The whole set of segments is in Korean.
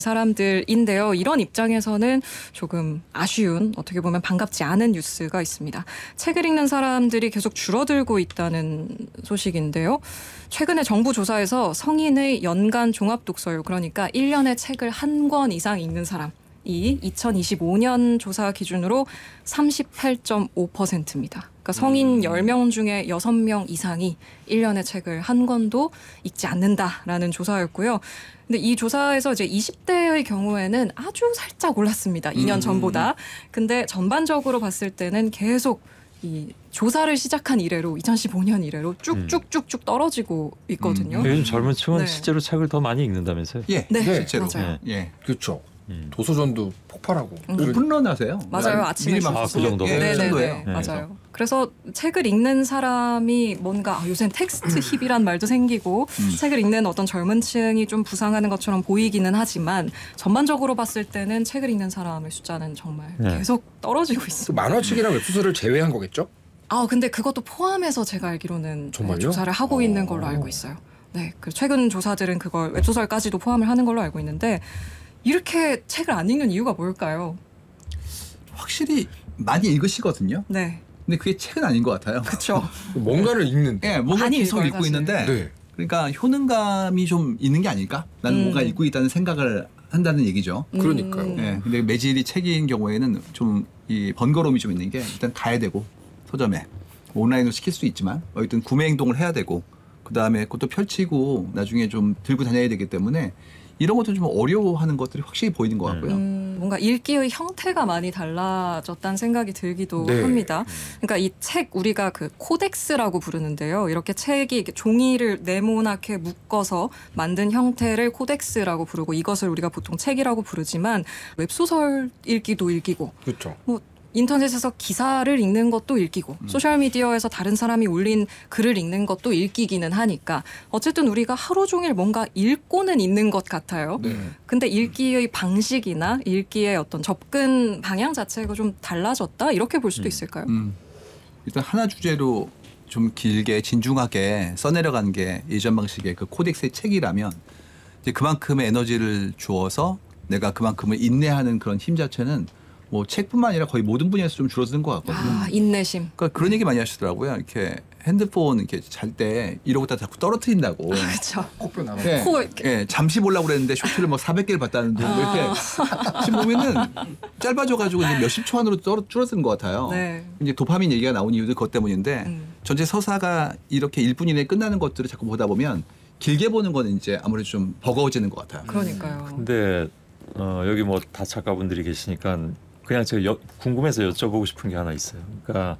사람들인데요. 이런 입장에서는 조금 아쉬운, 어떻게 보면 반갑지 않은 뉴스가 있습니다. 책을 읽는 사람들이 계속 줄어들고 있다는 소식인데요. 최근에 정부 조사에서 성인의 연간 종합독서율, 그러니까 1년에 책을 한 권 이상 읽는 사람이 2025년 조사 기준으로 38.5%입니다. 그러니까 성인 10명 중에 6명 이상이 1년에 책을 한 권도 읽지 않는다라는 조사였고요. 근데 이 조사에서 이제 20대의 경우에는 아주 살짝 올랐습니다. 2년 전보다. 근데 전반적으로 봤을 때는 계속 이 조사를 시작한 이래로 2015년 이래로 쭉쭉쭉쭉 떨어지고 있거든요. 요즘 젊은 층은 네. 실제로 책을 더 많이 읽는다면서요? 예, 네, 실제로. 맞아요. 예. 그렇죠. 도서전도 폭발하고. 오픈런 하세요? 맞아요. 아침에 미리 막 아, 그 정도? 예, 그 네네네. 정도예요. 네. 맞아요. 그래서 책을 읽는 사람이 뭔가 요새는 텍스트 힙이란 말도 생기고 책을 읽는 어떤 젊은 층이 좀 부상하는 것처럼 보이기는 하지만 전반적으로 봤을 때는 책을 읽는 사람의 숫자는 정말 네. 계속 떨어지고 그 있습니다. 만화책이랑 웹소설을 제외한 거겠죠? 근데 그것도 포함해서 제가 알기로는 정말요? 조사를 하고 있는 걸로 알고 있어요. 네, 그 최근 조사들은 그걸 웹소설까지도 포함을 하는 걸로 알고 있는데 이렇게 책을 안 읽는 이유가 뭘까요? 확실히 많이 읽으시거든요. 네, 근데 그게 책은 아닌 것 같아요. 그렇죠. 뭔가를 읽는. 예, 뭔가 많이 계속 읽어요, 읽고 사실. 있는데 네. 그러니까 효능감이 좀 있는 게 아닐까? 나는 뭔가 읽고 있다는 생각을 한다는 얘기죠. 그러니까요. 예, 근데 매질이 책인 경우에는 좀 이 번거로움이 좀 있는 게 일단 가야 되고 서점에 온라인으로 시킬 수 있지만 어쨌든 구매 행동을 해야 되고 그 다음에 그것도 펼치고 나중에 좀 들고 다녀야 되기 때문에 이런 것도 좀 어려워하는 것들이 확실히 보이는 것 같고요. 뭔가 읽기의 형태가 많이 달라졌다는 생각이 들기도 네. 합니다. 그러니까 이 책 우리가 그 코덱스라고 부르는데요. 이렇게 책이 이렇게 종이를 네모나게 묶어서 만든 형태를 코덱스라고 부르고 이것을 우리가 보통 책이라고 부르지만 웹소설 읽기도 읽기고 그렇죠. 뭐 인터넷에서 기사를 읽는 것도 읽기고 소셜미디어에서 다른 사람이 올린 글을 읽는 것도 읽기기는 하니까 어쨌든 우리가 하루 종일 뭔가 읽고는 있는 것 같아요. 네. 근데 읽기의 방식이나 읽기의 어떤 접근 방향 자체가 좀 달라졌다 이렇게 볼 수도 있을까요? 일단 하나 주제로 좀 길게 진중하게 써내려간 게 예전 방식의 그 코덱스의 책이라면 이제 그만큼의 에너지를 주어서 내가 그만큼을 인내하는 그런 힘 자체는 뭐 책뿐만 아니라 거의 모든 분야에서 좀 줄어드는 것 같거든요. 인내심. 그러니까 그런 얘기 많이 하시더라고요. 이렇게 핸드폰 이렇게 잘 때 이러고 있다 자꾸 떨어뜨린다고. 그렇죠. 코뼈 나가. 예, 코 이렇게. 예, 잠시 보려고 그랬는데 쇼츠를 막 400개를 봤다는데 뭐 이렇게 지금 보면은 짧아져가지고 이제 몇십 초 안으로 줄어드는 것 같아요. 네. 이제 도파민 얘기가 나온 이유도 그것 때문인데 전체 서사가 이렇게 1분 이내에 끝나는 것들을 자꾸 보다 보면 길게 보는 거는 이제 아무래도 좀 버거워지는 것 같아요. 그러니까요. 근데 여기 뭐 다작가분들이 계시니까 그냥 제가 궁금해서 여쭤보고 싶은 게 하나 있어요. 그러니까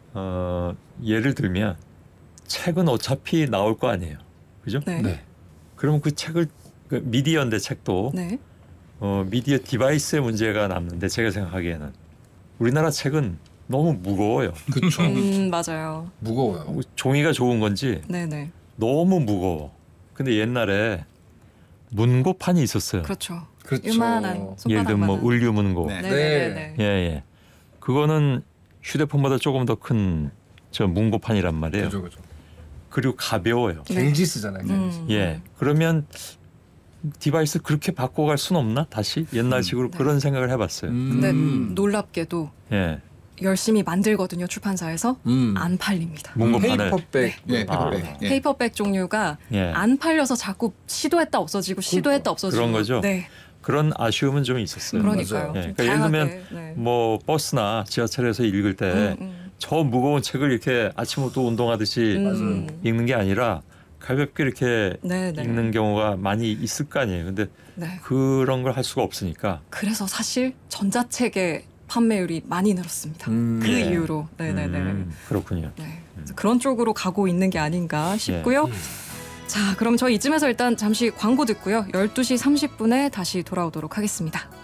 예를 들면 책은 어차피 나올 거 아니에요, 그죠? 네. 네. 그러면 그 책을 그 미디어인데 책도 네. 미디어 디바이스의 문제가 남는데 제가 생각하기에는 우리나라 책은 너무 무거워요. 그렇죠. 맞아요. 무거워요. 종이가 좋은 건지 네네. 너무 무거워. 근데 옛날에 문고판이 있었어요. 그렇죠. 그렇죠. 요만한 예를 들면 뭐 손바닥만한. 울류문고. 네. 네네네. 예, 예. 그거는 휴대폰보다 조금 더 큰 저 문고판이란 말이에요. 그죠, 그죠. 그리고 가벼워요. 네. 갱지 쓰잖아요. 갱지. 예. 그러면 디바이스 그렇게 바꿔갈 순 없나? 다시 옛날식으로 그런 생각을 해봤어요. 근데 놀랍게도 예. 열심히 만들거든요. 출판사에서 안 팔립니다. 문고판을. 페이퍼백. 예, 페이퍼백. 아. 예. 페이퍼백 종류가 예. 안 팔려서 자꾸 시도했다 없어지고 시도했다 없어지고 그런 거죠? 네, 그런 아쉬움은 좀 있었어요. 그러니까요. 예. 좀 그러니까 예를 들면 다양하게, 네. 뭐 버스나 지하철에서 읽을 때 저 무거운 책을 이렇게 아침부터 운동하듯이 읽는 게 아니라 가볍게 이렇게 네, 네. 읽는 경우가 많이 있을 거 아니에요. 근데 네. 그런 걸 할 수가 없으니까. 그래서 사실 전자책의 판매율이 많이 늘었습니다. 그 예. 이유로. 네네네. 그렇군요. 네. 그래서 그런 쪽으로 가고 있는 게 아닌가 싶고요. 자, 그럼 저희 이쯤에서 일단 잠시 광고 듣고요. 12시 30분에 다시 돌아오도록 하겠습니다.